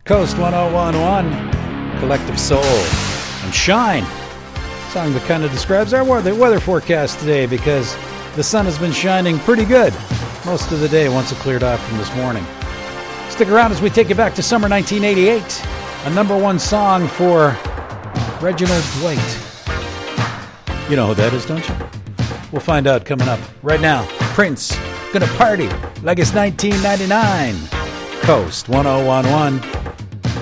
Coast 1011, Collective Soul, and Shine. Song that kind of describes our weather forecast today because the sun has been shining pretty good most of the day once it cleared off from this morning. Stick around as we take you back to summer 1988. A number one song for Reginald Dwight. You know who that is, don't you? We'll find out coming up. Right now, Prince, Gonna Party Like It's 1999. Coast 1011.